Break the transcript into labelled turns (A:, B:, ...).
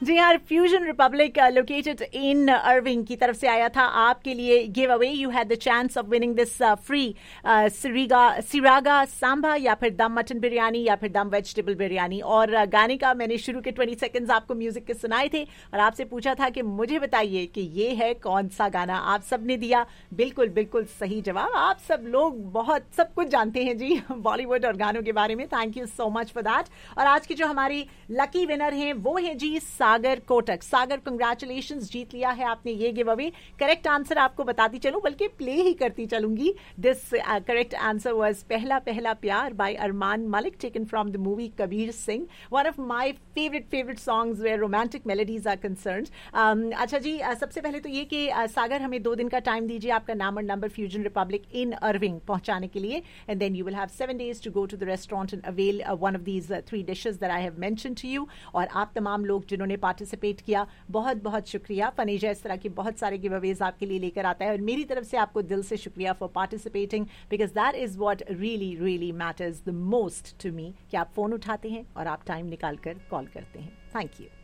A: जी हाँ, fusion Republic located in अर्विंग की तरफ से आया था आपके लिए give away. You had the chance of winning this free सिरागा Sambha या फिर दम मटन बिरयानी या फिर दम वेजिटेबल बिरयानी. और गाने का मैंने शुरू के 20 सेकंड्स आपको म्यूजिक के सुनाए थे और आपसे पूछा था कि मुझे बताइए कि ये है कौन सा गाना. आप सब ने दिया बिल्कुल बिल्कुल सही जवाब. आप सब लोग बहुत सब कुछ जानते हैं जी बॉलीवुड और गानों के बारे में. Thank you so much for that. और आज की जो हमारी लकी विनर हैं वो है जी सागर कोटक. सागर कंग्रेचुलेशंस, जीत लिया है आपने ये गिव अवे. करेक्ट आंसर आपको बताती चलूं, बल्कि प्ले ही करती चलूंगी. दिस करेक्ट आंसर वाज पहला पहला प्यार bye Armaan Malik, taken from the movie Kabir Singh. One of my favourite songs where romantic melodies are concerned. अच्छा जी, सबसे पहले तो ये कि सागर हमें 2 दिन का टाइम दीजिए आपका नाम और नंबर फ्यूजन रिपब्लिक इन अर्विंग पहुंचाने के लिए, and then you will have 7 days to go to the restaurant and avail one of these 3 dishes that I have mentioned to you. और आप तमाम लोग जिन्होंने पार्टिसिपेट किया, बहुत बहुत शुक्रिया. फनीजा इस तरह के बहुत सारे गिव अवेज आपके लिए लेकर आता है और मेरी तरफ से आपको दिल से शुक्रिया for participating, because that is what really really matters the most to me कि आप फोन उठाते हैं और आप टाइम निकाल कर कॉल करते हैं. Thank you.